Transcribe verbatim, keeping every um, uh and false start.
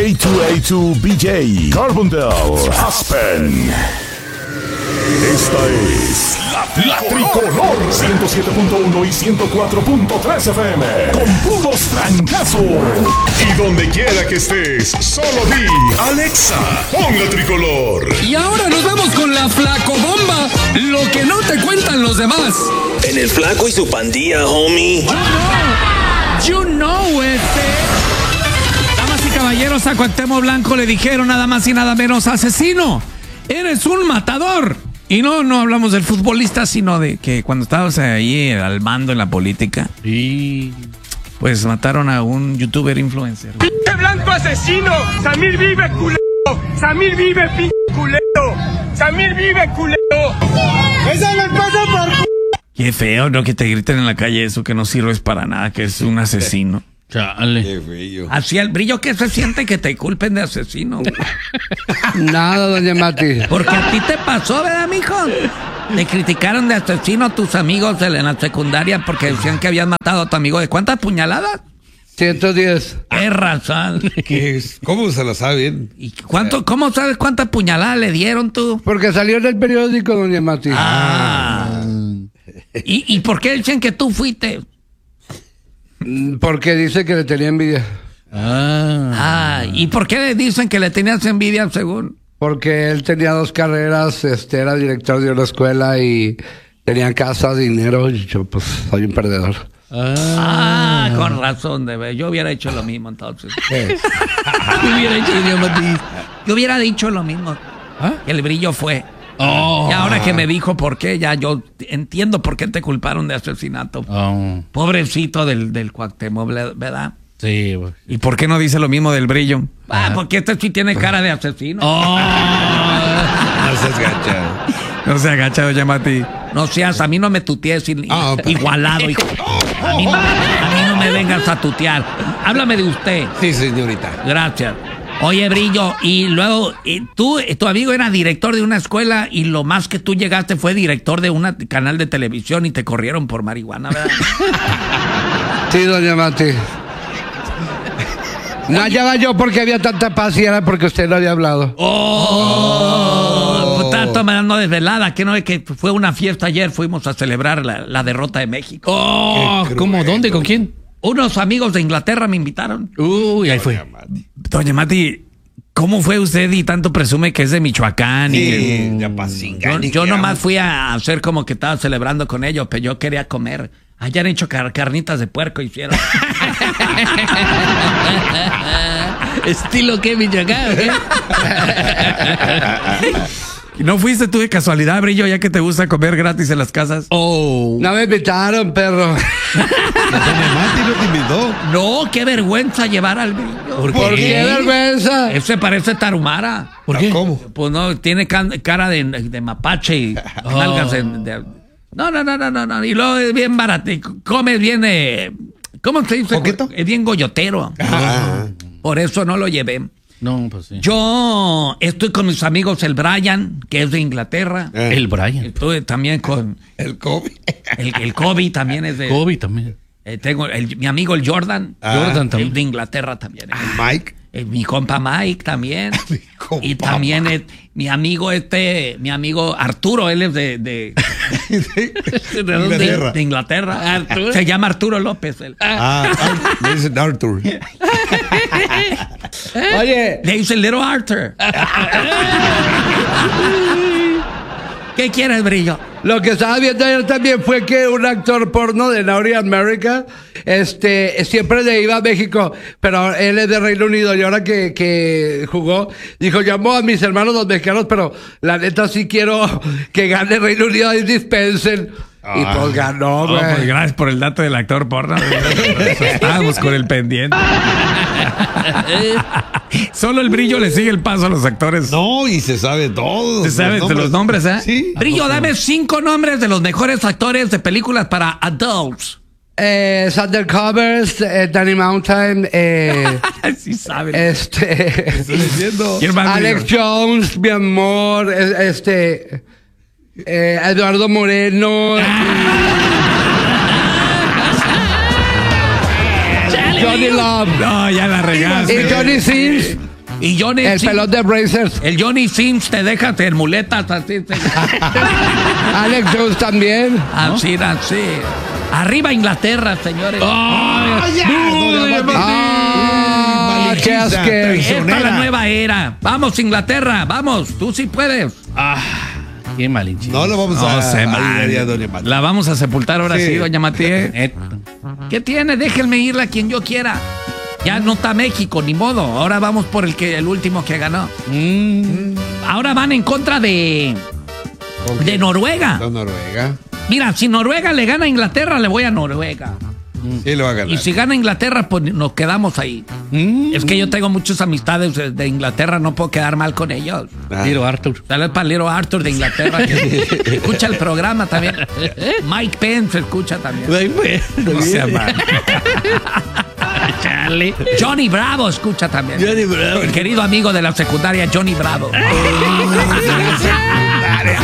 A dos A dos B J, Carbondale, Aspen. Esta es La, la Tricolor ciento siete punto uno y ciento cuatro punto tres F M con puros trancazos. Y donde quiera que estés, solo di Alexa, pon La Tricolor. Y ahora nos vamos con la Flacobomba, lo que no te cuentan los demás. En el Flaco y su pandilla, homie. You know, you know este. Damas y caballeros, a Cuauhtémoc Blanco le dijeron nada más y nada menos: asesino, eres un matador. Y no, no hablamos del futbolista, sino de que cuando estábamos ahí al mando en la política, y pues mataron a un youtuber influencer. ¡Pinche Blanco asesino! ¡Samir vive, culero! ¡Samir vive, pinche culero! ¡Samir vive, culero! ¡Esa me pasa por... Qué feo, ¿no? Que te griten en la calle eso, que no sirves para nada, que es un asesino. Chale. Qué frío. Así el brillo que se siente que te culpen de asesino. Nada, doña Mati. Porque a ti te pasó, ¿verdad, mijo? Te criticaron de asesino a tus amigos en la secundaria porque decían que habías matado a tu amigo. ¿De cuántas puñaladas? ciento diez. ¡Qué razón! ¿Qué es? ¿Cómo se lo sabe bien? ¿Y cuánto, cómo sabes cuántas puñaladas le dieron tú? Porque salió en el periódico, doña Mati. Ah. ¿Y, ¿Y por qué dicen que tú fuiste? Porque dice que le tenía envidia. Ah. ah. ¿Y por qué dicen que le tenías envidia según? Porque él tenía dos carreras, este, era director de una escuela y tenía casa, dinero, y yo pues soy un perdedor. Ah, ah con razón, de ver. Yo hubiera hecho lo mismo entonces. Yo hubiera hecho, yo hubiera dicho lo mismo. ¿Ah? Que el brillo fue. Oh. Y ahora que me dijo por qué, ya yo entiendo por qué te culparon de asesinato. Oh. Pobrecito del, del Cuauhtémoc, ¿verdad? Sí, güey. ¿Y por qué no dice lo mismo del brillo? Ah, porque este sí tiene cara de asesino. Oh. No seas gacha. No seas gacha, doña Mati. No seas, a mí no me tutees oh, igualado, hijo. A mí, a mí no me vengas a tutear. Háblame de usted. Sí, señorita. Gracias. Oye, Brillo, y luego y tú, tu amigo era director de una escuela y lo más que tú llegaste fue director de un canal de televisión y te corrieron por marihuana, ¿verdad? Sí, doña Mati. No hallaba yo porque había tanta paz y era porque usted no había hablado. ¡Oh! oh. Pues estaba tomando desvelada, que no es que fue una fiesta ayer, fuimos a celebrar la, la derrota de México. ¡Oh! ¿Cómo? ¿Dónde? ¿Con quién? Unos amigos de Inglaterra me invitaron. Uy, ahí fue. Doña Mati, ¿cómo fue usted y tanto presume que es de Michoacán? Sí, y que, ya pasinga, yo yo nomás fui a hacer como que estaba celebrando con ellos, pero yo quería comer. Allá han hecho car carnitas de puerco, hicieron. ¿Estilo qué, Michoacán? ¿Qué? ¿No fuiste tú de casualidad, Brillo, ya que te gusta comer gratis en las casas? Oh. No me invitaron, perro. Doña Mati no te invitó. No, qué vergüenza llevar al Brillo. ¿Por qué? ¿Por qué vergüenza? Ese parece tarumara. ¿Por qué? ¿Cómo? Pues no, tiene cara de, de mapache y oh. nalgas de, de... No, no, no, no, no, no. Y luego es bien barato. Come bien... Eh, ¿Cómo se dice? ¿Poquito? Es bien goyotero. Ah. Por eso no lo llevé. No, pues sí. Yo estoy con mis amigos, el Brian, que es de Inglaterra. Eh. El Brian. Estuve también con... El Kobe. El, el Kobe también es de... Kobe también. Eh, tengo el, mi amigo el Jordan. Ah. Jordan también. De Inglaterra también. Ah. Mike. Eh, mi compa Mike también. Mi compa y también es, mi amigo este, mi amigo Arturo, él es de... de, de, de, Inglaterra. de Inglaterra. Arturo. Se llama Arturo López. Él. Ah, le dicen Arthur. Oye. Le dice el Little Arthur. ¿Qué quieres, Brillo? Lo que estaba viendo ayer también fue que un actor porno de Naughty America este, siempre le iba a México, pero él es de Reino Unido y ahora que, que jugó, dijo, llamó a mis hermanos los mexicanos, pero la neta sí quiero que gane Reino Unido y dispensen. Y pues ganó, güey. Oh, pues gracias por el dato del actor porno. Estábamos con el pendiente. Solo el Brillo le sigue el paso a los actores. No, y se sabe todo. Se sabe de los nombres, ¿eh? Sí. Brillo, dame cinco nombres de los mejores actores de películas para adults. Eh, Undercovers, eh, Danny Mountain, eh, sí saben. Este, estoy diciendo. Alex Jones, mi amor, este, eh, Eduardo Moreno, Johnny Love. No, ya la regaste. Y Johnny Sins. Y Johnny El Sims- pelón de Brazers. El Johnny Sims te deja en muletas así. te- Alex Jones también. Así, así. Arriba Inglaterra, señores. Ah, qué asque. Esta es la nueva era. Vamos, Inglaterra, vamos. Tú sí puedes. Qué malinche. No lo vamos No a se a- mal. a- a doña Mati. La vamos a sepultar ahora sí, Sí. doña Matías. ¿Qué tiene? Déjenme irle a quien yo quiera. Ya no está México, ni modo. Ahora vamos por el que el último que ganó. Ahora van en contra de de Noruega. La Noruega. Mira, si Noruega le gana a Inglaterra, le voy a Noruega. Sí, lo va a ganar. Y si gana Inglaterra, pues nos quedamos ahí. Es que yo tengo muchas amistades de de Inglaterra, no puedo quedar mal con ellos. Ah. Tiro Arthur. Saludos para Little Arthur de Inglaterra, que escucha el programa también. Mike Pence escucha también. No sea mal. Johnny Bravo escucha también. Johnny Bravo. El querido amigo de la secundaria, Johnny Bravo.